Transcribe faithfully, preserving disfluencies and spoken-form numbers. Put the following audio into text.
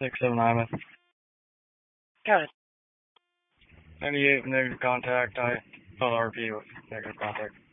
six seven Ivan. Go ahead. ninety-eight with negative contact. I called R P with negative contact.